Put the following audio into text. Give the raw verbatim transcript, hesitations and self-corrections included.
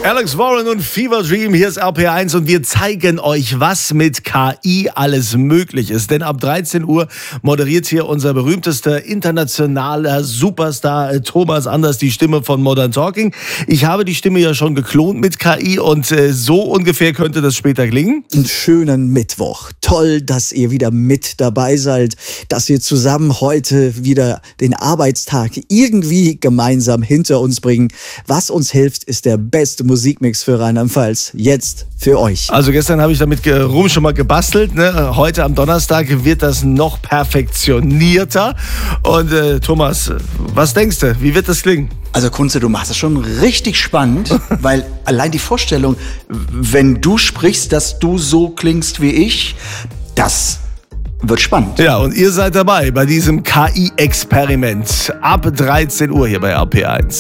Alex Warren und Fever Dream, hier ist R P eins und wir zeigen euch, was mit K I alles möglich ist. Denn ab dreizehn Uhr moderiert hier unser berühmtester internationaler Superstar Thomas Anders, die Stimme von Modern Talking. Ich habe die Stimme ja schon geklont mit K I und äh, so ungefähr könnte das später klingen. Einen schönen Mittwoch. Toll, dass ihr wieder mit dabei seid, dass wir zusammen heute wieder den Arbeitstag irgendwie gemeinsam hinter uns bringen. Was uns hilft, ist der beste Musikmix für Rheinland-Pfalz. Jetzt für euch. Also gestern habe ich damit rum schon mal gebastelt. Ne? Heute am Donnerstag wird das noch perfektionierter. Und äh, Thomas, was denkst du? Wie wird das klingen? Also Kunze, du machst es schon richtig spannend, weil allein die Vorstellung, wenn du sprichst, dass du so klingst wie ich, das wird spannend. Ja, und ihr seid dabei bei diesem K I-Experiment ab dreizehn Uhr hier bei R P eins.